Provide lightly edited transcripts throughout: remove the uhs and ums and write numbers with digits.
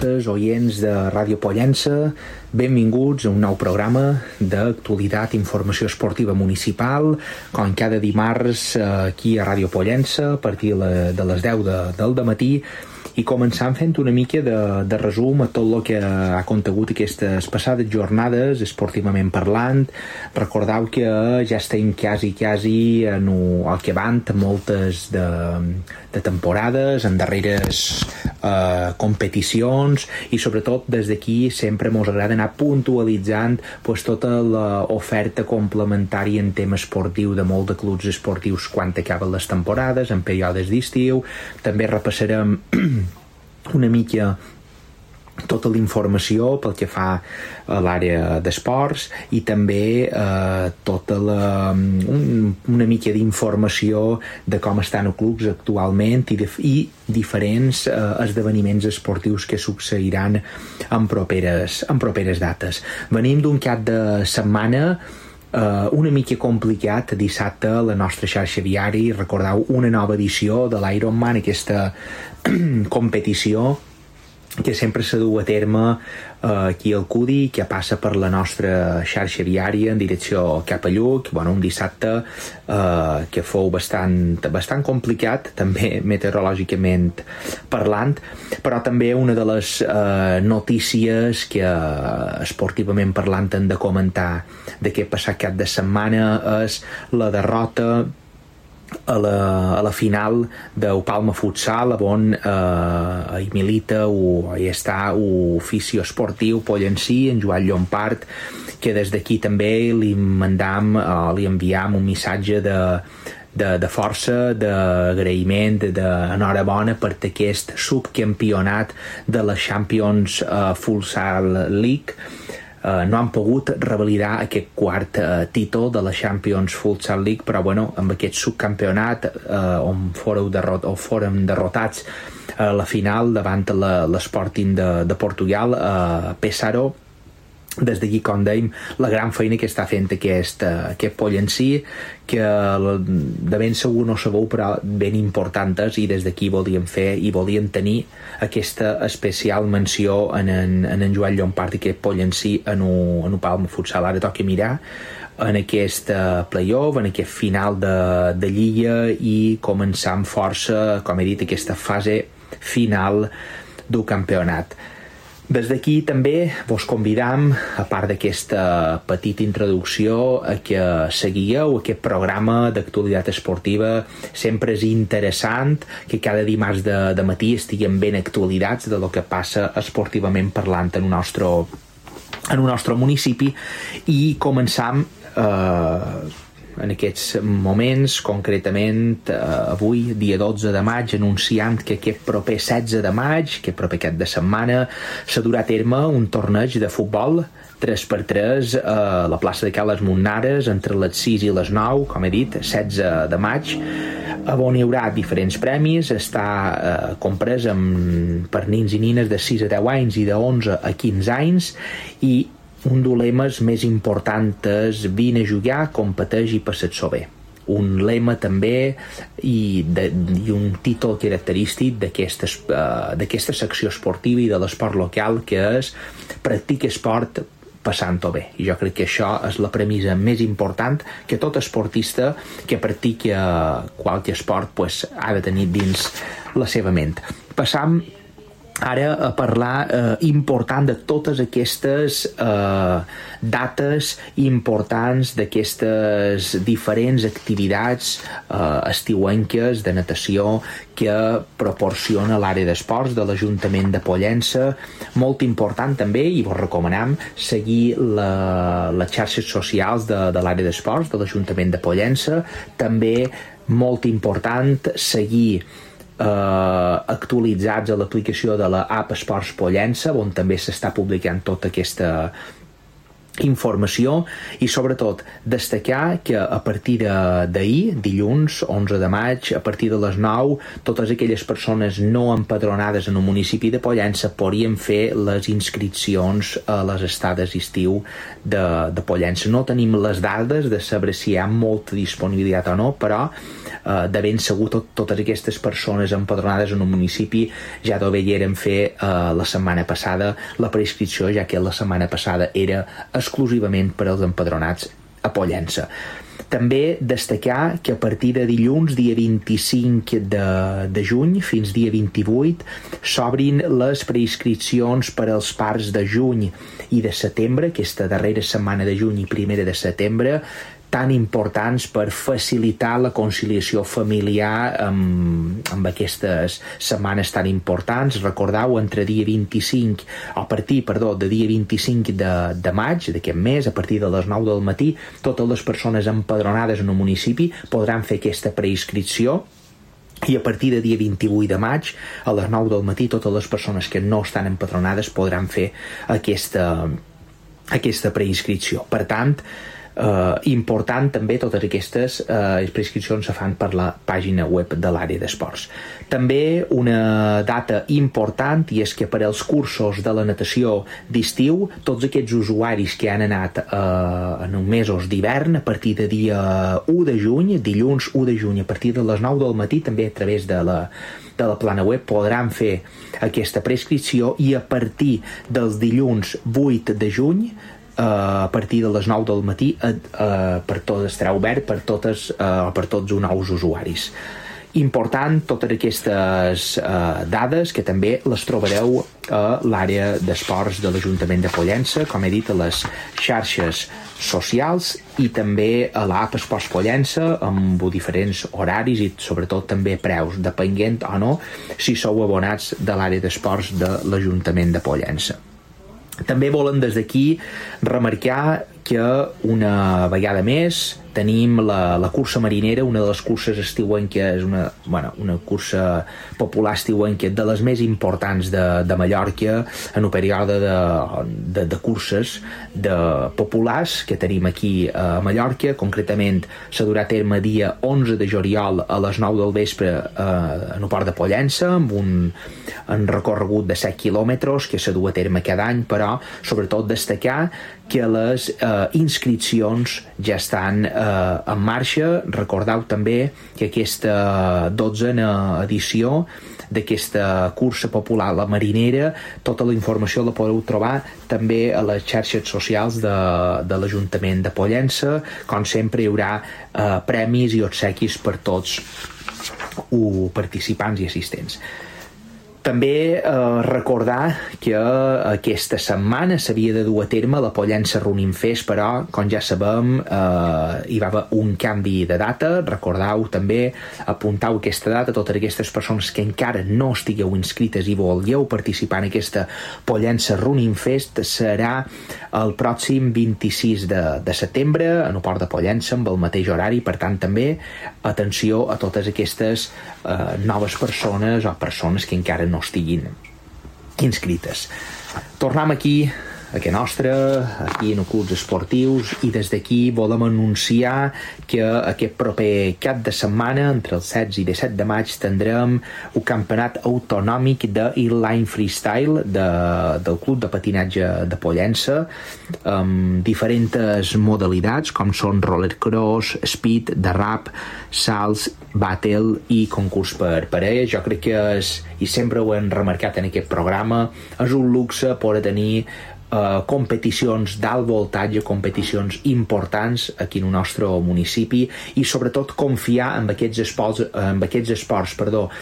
nostres oients de Ràdio Pollença. Benvinguts a un nou programa d'actualitat i informació esportiva municipal, com cada dimarts aquí a Ràdio Pollença a partir de les 10 del dematí, i començant fent una mica de resum a tot el que ha contingut aquestes passades jornades esportivament parlant. Recordeu que ja estem quasi en el que van moltes de temporades, en darreres competicions, i sobretot des d'aquí sempre mos agrada anar puntualitzant tota l'oferta complementària en tema esportiu de molts de clubs esportius quan acaben les temporades, en períodes d'estiu. També repassarem una mica tota la informació pel que fa a l'àrea d'esports i també tota una mica d'informació de com estan els clubs actualment i diferents esdeveniments esportius que succeiran en properes dates. Venim d'un cap de setmana una mica complicat. Dissabte la nostra xarxa viària, recordeu, una nova edició de l'Ironman, aquesta competició que sempre se du a terme aquí al Cudi, que passa per la nostra xarxa viària en direcció cap a Lluc. Un dissabte que fou bastant complicat, també meteorològicament parlant, però també una de les notícies que esportivament parlant hem de comentar d'aquest passat cap de setmana és la derrota a la final del Palma Futsal, on hi milita hi està l'ofici esportiu pollencí, en Joan Llompart, que des d'aquí també li enviam un missatge de força, d'agraïment, d'enhorabona per aquest subcampionat de la Champions Futsal League. No han pogut revalidar aquest quart títol de la Champions Futsal League, però amb aquest subcampionat on foren derrotats a la final davant l'Sporting de Portugal, Pesaro. Des d'aquí, com dèiem, la gran feina que està fent aquest pollencí, que de ben segur no sabeu, però ben important és, i des d'aquí volíem fer i volíem tenir aquesta especial menció en Joan Llompart i aquest pollencí en un Palma Futsal. Ara toca mirar en aquest play-off, en aquest final de Lliga, i començar amb força, com he dit, aquesta fase final del campionat. Des d'aquí també vos convidam, a part d'aquesta petita introducció, a que seguíeu aquest programa d'actualitat esportiva. Sempre és interessant que cada dimarts de matí estiguem ben actualitzats de lo que passa esportivament parlant en el nostre municipi, i començam en aquests moments, concretament avui, dia 12 de maig, anunciant que aquest proper 16 de maig, aquest proper cap de setmana, se durà a terme un torneig de futbol 3x3 a la plaça de Cales Monnares entre les 6 i les 9, com he dit, 16 de maig, on hi haurà diferents premis. Està comprès per nins i nines de 6 a 10 anys i de 11 a 15 anys, i un dels lemes més importants és vine a jugar, competeix i passa't-s'ho bé. Un lema també i un títol característic d'aquesta secció esportiva i de l'esport local, que és practica esport passant-ho bé. I jo crec que això és la premissa més important que tot esportista que practica qualque esport ha de tenir dins la seva ment. Passam ara a parlar important de totes aquestes dates importants, d'aquestes diferents activitats estiuenques de natació que proporciona l'àrea d'esports de l'Ajuntament de Pollença. Molt important també, i vos recomanem seguir les xarxes socials de l'àrea d'esports de l'Ajuntament de Pollença. També molt important seguir actualitzats a l'aplicació de la app Esports Pollença, on també s'està publicant tota aquesta informació i sobretot destacar que a partir d'ahir, dilluns 11 de maig, a partir de les 9, totes aquelles persones no empadronades en el municipi de Pollença podrien fer les inscripcions a les estades d'estiu de Pollença. No tenim les dades de saber si hi ha molta disponibilitat o no, però de ben segur totes aquestes persones empadronades en un municipi ja degueren fer la setmana passada la preinscripció, ja que la setmana passada era exclusivament per als empadronats a Pollença. També destacar que a partir de dilluns, dia 25 de juny, fins dia 28, s'obrin les preinscripcions per als parts de juny i de setembre, aquesta darrera setmana de juny i primera de setembre, tan importants per facilitar la conciliació familiar amb aquestes setmanes tan importants. Recordeu, entre dia 25, a partir de dia 25 de maig d'aquest mes, a partir de les 9 del matí, totes les persones empadronades en un municipi podran fer aquesta preinscripció, i a partir de dia 28 de maig, a les 9 del matí, totes les persones que no estan empadronades podran fer aquesta preinscripció. Per tant, important també totes aquestes preinscripcions se fan per la pàgina web de l'àrea d'esports. També una data important, i és que per als cursos de la natació d'estiu, tots aquests usuaris que han anat en mesos d'hivern, a partir de dia 1 de juny, dilluns 1 de juny, a partir de les 9 del matí, també a través de la plana web podran fer aquesta preinscripció, i a partir dels dilluns 8 de juny a partir de les 9 del matí per tot estarà obert per tots els nous usuaris. Important totes aquestes dades, que també les trobareu a l'àrea d'esports de l'Ajuntament de Pollença, com he dit, a les xarxes socials i també a l'app Esports Pollença, amb diferents horaris i sobretot també preus, depenent o no si sou abonats de l'àrea d'esports de l'Ajuntament de Pollença. També volem des d'aquí remarcar que una vegada més tenim la cursa marinera, una de les curses estiuenques, una cursa popular estiuenca de les més importants de Mallorca en un període de curses populars que tenim aquí a Mallorca. Concretament s'ha durat a terme dia 11 de juliol a les 9 del vespre en el port de Pollença, amb un recorregut de 7 quilòmetres que s'ha du a terme cada any, però sobretot destacar que les inscripcions ja estan en marxa. Recordeu també que aquesta 12a edició d'aquesta cursa popular, la marinera, tota la informació la podeu trobar també a les xarxes socials de l'Ajuntament de Pollença. Com sempre hi haurà premis i obsequis per tots els participants i assistents. També recordar que aquesta setmana s'havia de dur a terme la Pollença Running Fest, però, com ja sabem, hi va haver un canvi de data. Recordeu també, apuntau aquesta data, totes aquestes persones que encara no estigueu inscrites i volgueu participar en aquesta Pollença Running Fest, serà el pròxim 26 de setembre en el port de Pollença, amb el mateix horari. Per tant, també atenció a totes aquestes noves persones o persones que encara no estiguin inscrites. Tornem aquí a casa nostra, aquí en els clubs esportius, i des d'aquí volem anunciar que aquest proper cap de setmana, entre el 16 i 17 de maig, tindrem un campionat autonòmic d'inline freestyle del Club de Patinatge de Pollença, amb diferents modalitats, com són rollercross, speed, derrap, salts, battle i concurs per parelles. Jo crec que i sempre ho hem remarcat en aquest programa, és un luxe poder tenir competicions d'alt voltatge, competicions importants aquí en el nostre municipi, i sobretot confiar en aquests esports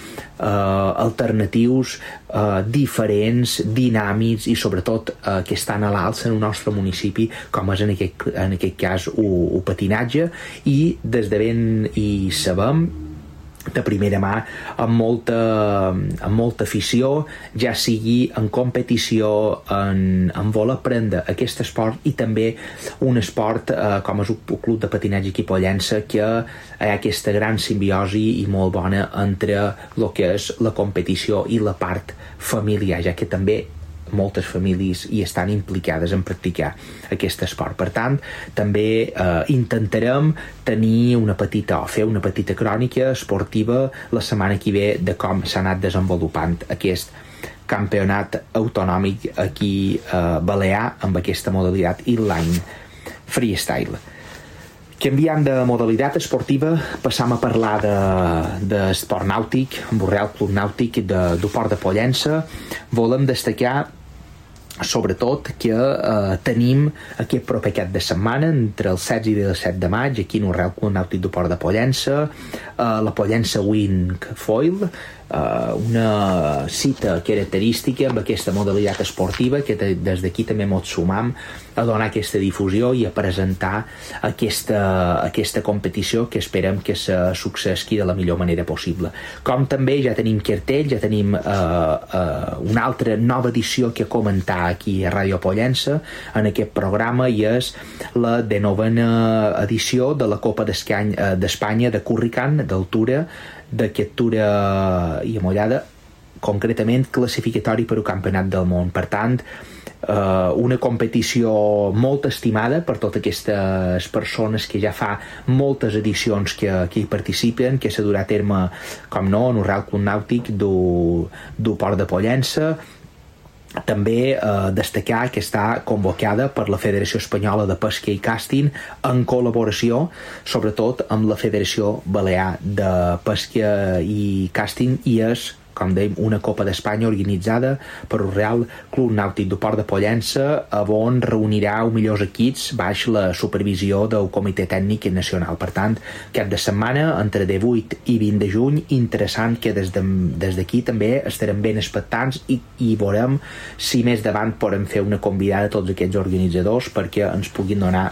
alternatius, diferents, dinàmics i sobretot que estan a l'alça en el nostre municipi, com és en aquest cas el patinatge. I des de ben hi sabem de primera mà, amb molta afició, ja sigui en competició, en voler aprendre aquest esport, i també un esport com és el Club de Patinatge aquí a Pollença, que hi ha aquesta gran simbiosi i molt bona entre el que és la competició i la part familiar, ja que també moltes famílies hi estan implicades en practicar aquest esport. Per tant, també intentarem tenir fer una petita crònica esportiva la setmana que ve de com s'ha anat desenvolupant aquest campionat autonòmic aquí a Balear amb aquesta modalitat inline freestyle. Canviant de modalitat esportiva, passam a parlar d'esport nàutic, amb el Real Club Nàutic del Port de Pollença. Volem destacar sobretot que tenim aquest proper cap de setmana entre el 16 i el 17 de maig aquí en el Real Club Nàutic del Port de Pollença, la Pollença Wing Foil, una cita característica amb aquesta modalitat esportiva que des d'aquí també ens sumam a donar aquesta difusió i a presentar aquesta competició que esperem que se successi de la millor manera possible. Com també ja tenim cartell, ja tenim una altra nova edició que comentar aquí a Ràdio Pollença en aquest programa, i és la 19a edició de la Copa d'Espanya de Currican d'altura, d'aquest tura i amollada, concretament classificatori per al Campionat del Món. Per tant, una competició molt estimada per totes aquestes persones que ja fa moltes edicions que hi participen, que s'ha durat a terme, com no, en el Real Club Nàutic del Port de Pollença. També destacar que està convocada per la Federació Espanyola de Pesca i Càsting en col·laboració sobretot amb la Federació Balear de Pesca i Càsting, i és, com dèiem, una Copa d'Espanya organitzada per el Real Club Nàutic del Port de Pollença, on reunirà els millors equips baix la supervisió del Comitè Tècnic Nacional. Per tant, cap de setmana entre 18 i 20 de juny, interessant, que des d'aquí també estarem ben expectants i veurem si més davant podem fer una convidada a tots aquests organitzadors perquè ens puguin donar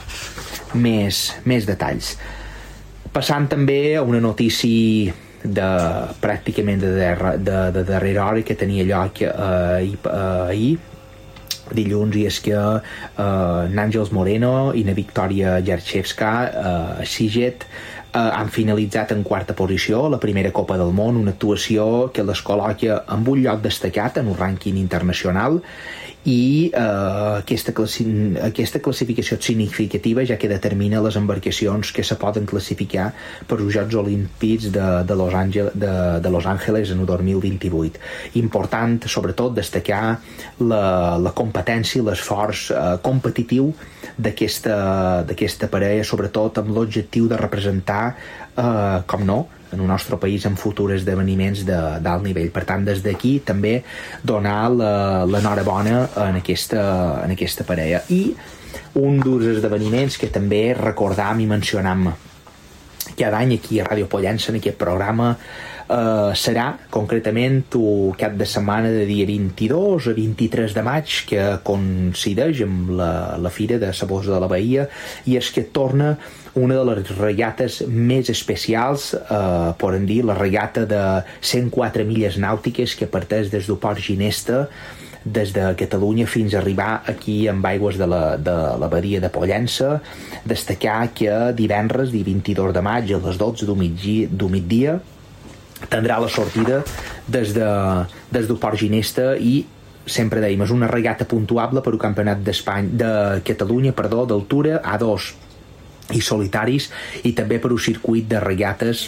més detalls. Passant també a una notícia pràcticament de darrera hora que tenia lloc ahir dilluns, i és que n'Àngels Moreno i na Victòria Jarchevska a Siget han finalitzat en quarta posició la primera Copa del Món, una actuació que les col·loca en un lloc destacat en un rànquing internacional, i aquesta classificació és significativa ja que determina les embarcacions que se poden classificar per als Jocs Olímpics de Los Angeles en el 2028. Important, sobretot, destacar la competència i l'esforç competitiu d'aquesta parella, sobretot amb l'objectiu de representar, com no, en el nostre país en futurs esdeveniments d'alt nivell. Per tant, des d'aquí també donar l'enhorabona en aquesta parella. I un dels esdeveniments que també recordam i mencionam cada any aquí a Ràdio Pollença en aquest programa serà concretament el cap de setmana de dia 22 a 23 de maig, que coincideix amb la Fira de la Bossa de la Bahia, i és que torna una de les regates més especials, podem dir, la regata de 104 milles nàutiques que parteix des del Port Ginesta, des de Catalunya fins a arribar aquí amb aigües de la badia de Pollença. Destacar que divendres, dia 22 de maig, a les 12 del migdia, tindrà la sortida des del Port Ginesta, i sempre dèiem, és una regata puntuable per al Campionat de Catalunya, d'altura, A2 i solitaris, i també per un circuit de regates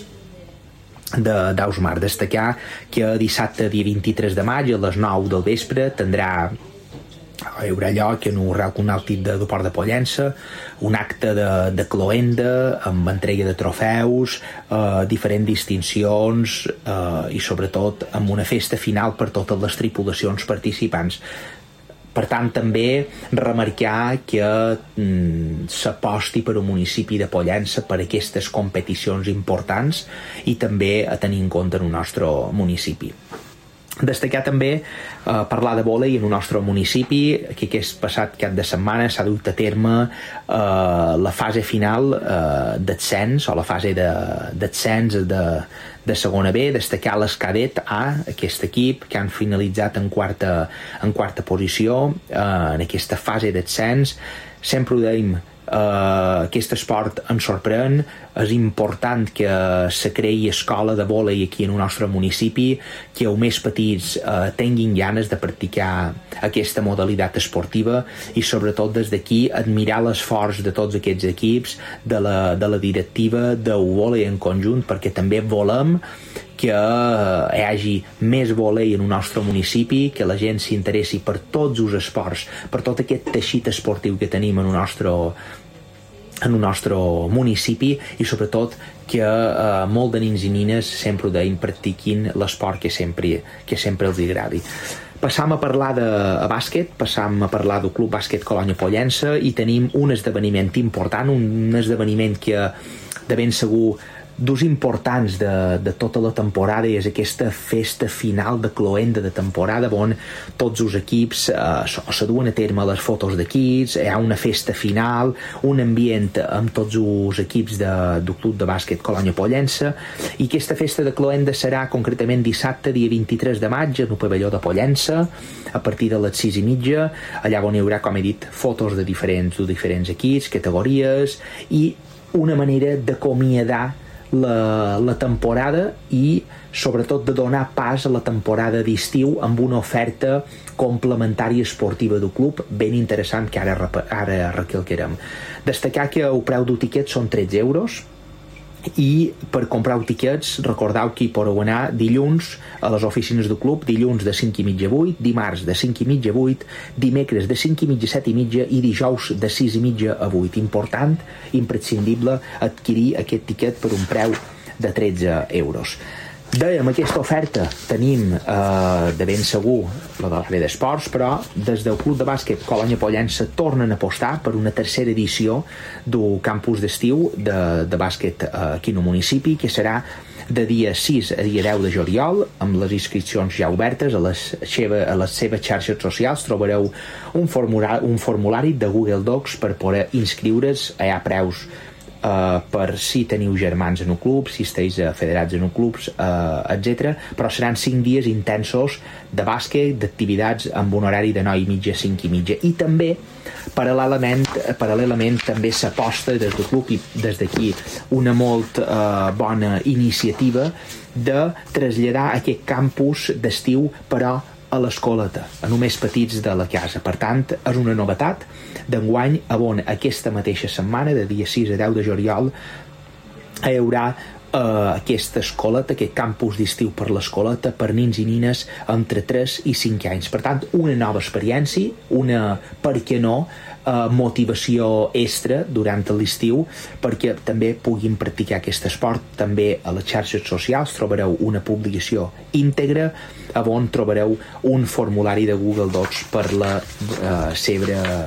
d'Aus Mar. Destacar que dissabte, dia 23 de maig, a les 9 del vespre, hi haurà lloc en el Real Club Nàutic del Port de Pollença un acte de cloenda amb entrega de trofeus, diferents distincions, i sobretot amb una festa final per totes les tripulacions participants. Per tant, també remarcar que s'aposti per un municipi de Pollença per aquestes competicions importants i també a tenir en compte en el nostre municipi. Destacar també, parlar de vòlei en el nostre municipi, que aquest passat cap de setmana s'ha dut a terme la fase final d'ascens, o la fase d'ascens de segona B. Destacar l'Escadet A, aquest equip que han finalitzat en quarta posició en aquesta fase d'ascens. Sempre ho dèiem, Aquest esport ens sorprèn. És important que se creï escola de vòlei aquí en el nostre municipi, que els més petits tinguin ganes de practicar aquesta modalitat esportiva i sobretot des d'aquí admirar l'esforç de tots aquests equips, de la directiva del vòlei en conjunt, perquè també volem que hi hagi més vòlei en el nostre municipi, que la gent s'interessi per tots els esports, per tot aquest teixit esportiu que tenim en el nostre municipi, i sobretot que molt de nens i nines sempre ho deien, practiquin l'esport que sempre els agradi. Passam a parlar de bàsquet, passam a parlar del Club Bàsquet Colònia Pollença, i tenim un esdeveniment important, un esdeveniment que de ben segur d'ús importants de tota la temporada, i és aquesta festa final de cloenda de temporada on tots els equips se duen a terme les fotos d'equips, hi ha una festa final, un ambient amb tots els equips del Club de Bàsquet Colònia Pollença, i aquesta festa de cloenda serà concretament dissabte, dia 23 de maig, en el pavelló de Pollença, a partir de les 6:30, allà on hi haurà, com he dit, fotos de diferents equips, categories, i una manera d'acomiadar la temporada i sobretot de donar pas a la temporada d'estiu amb una oferta complementària esportiva del club ben interessant que ara recalcarem. Destacar que el preu del tiquet són 13 euros, i per comprar tiquets recordeu que hi podeu anar dilluns a les oficines del club, dilluns de 5:30 a 8, dimarts de 5:30 a 8, dimecres de 5:30 a 7:30 i dijous de 6:30 a 8. Important, imprescindible adquirir aquest tiquet per un preu de 13 euros. Dèiem, aquesta oferta tenim de ben segur la de l'àrea d'esports, però des del Club de Bàsquet Colònia Pollença tornen a apostar per una tercera edició del campus d'estiu de bàsquet aquí en el municipi, que serà de dia 6 a dia 10 de juliol, amb les inscripcions ja obertes. A les seves xarxes socials trobareu un formulari de Google Docs per poder inscriure's. Hi ha preus per si teniu germans en un club, si esteu federats en un club, etc. Però seran 5 dies intensos de bàsquet, d'activitats amb un horari de 9:30 a 5:30. I també, paral·lelament també s'aposta des del club, i des d'aquí una molt bona iniciativa, de traslladar aquest campus d'estiu, però a l'escoleta, a només petits de la casa. Per tant, és una novetat d'enguany, on aquesta mateixa setmana, de dia 6 a 10 de juliol, hi haurà aquesta escoleta, aquest campus d'estiu per l'escoleta, per nens i nines entre 3 i 5 anys. Per tant, una nova experiència, una, per què no, motivació extra durant l'estiu perquè també puguin practicar aquest esport. També a les xarxes socials trobareu una publicació íntegra on trobareu un formulari de Google Docs per la seva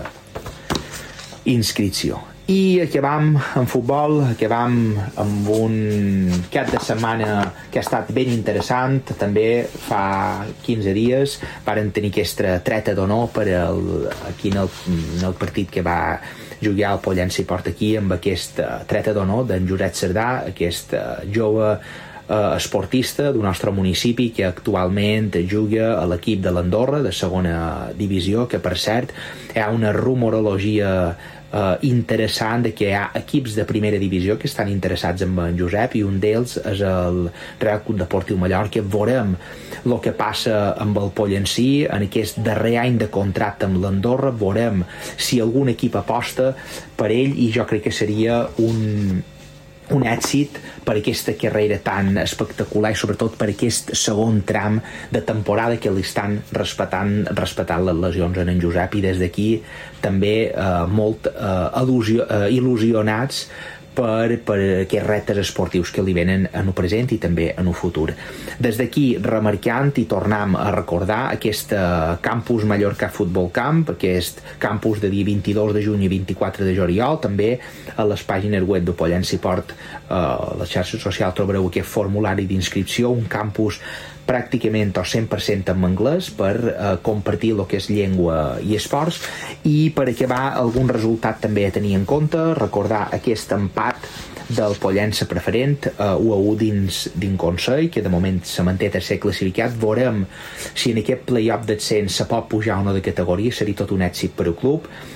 inscripció. I acabam en futbol, acabam amb un cap de setmana que ha estat ben interessant. També fa 15 dies varen tenir aquesta treta d'honor aquí en el partit que va jugar el Pollença i Port aquí, amb aquesta treta d'honor d'en Josep Cerdà, aquest jove esportista del nostre municipi que actualment juga a l'equip de l'Andorra de segona divisió, que per cert hi ha una rumorologia interessant de que hi ha equips de primera divisió que estan interessats en en Josep, i un d'ells és el Real Club Deportiu Mallorca. Veurem el que passa amb el Pollencí en aquest darrer any de contracte amb l'Andorra, veurem si algun equip aposta per ell, i jo crec que seria un èxit per aquesta carrera tan espectacular i sobretot per aquest segon tram de temporada que li estan respetant les lesions en Josep, i des d'aquí també molt il·lusionats per aquests reptes esportius que li venen en el present i també en el futur. Des d'aquí remarcant i tornem a recordar aquest Campus Mallorca Futbol Camp, aquest campus de dia 22 de juny i 24 de juliol. També a les pàgines web de Pollença i Port, a les xarxes socials, trobareu aquest formulari d'inscripció, un campus pràcticament al 100% en anglès per compartir el que és llengua i esports. I per acabar, algun resultat també a tenir en compte, recordar aquest empat del Pollença preferent 1-1 dins Consell, que de moment se manté tercer classificat. Veurem si en aquest play-off d'ascens se pot pujar o no de categoria, seria tot un èxit per al club.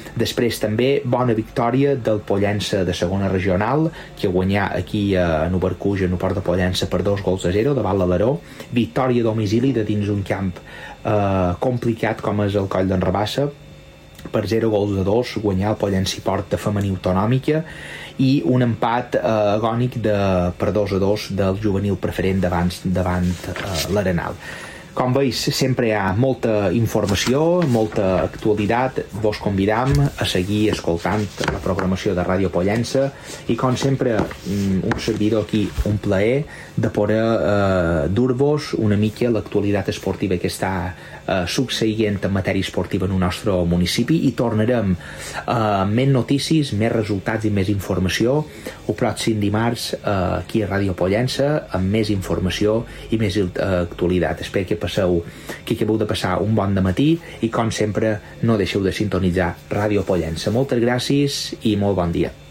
Després també bona victòria del Pollença de segona regional, que guanyà aquí a Nubercuix, en el Port de Pollença, per 2-0 davant l'Alaró. Victòria a domicili de dins un camp complicat com és el Coll d'en Rabassa, per 0-2 guanyar el Pollença i Port de femení autonòmica, i un empat agònic per 2-2 del juvenil preferent davant l'Arenal. Com veus, sempre hi ha molta informació, molta actualitat. Vos convidam a seguir escoltant la programació de Ràdio Pollença i, com sempre, un servidor aquí, un plaer de poder dur-vos una mica l'actualitat esportiva que està succeint en matèria esportiva en el nostre municipi, i tornarem més notícies, més resultats i més informació el pròxim dimarts aquí a Ràdio Pollença, amb més informació i més actualitat. Espero que acabeu de passar un bon dematí i, com sempre, no deixeu de sintonitzar Ràdio Pollença. Moltes gràcies i molt bon dia.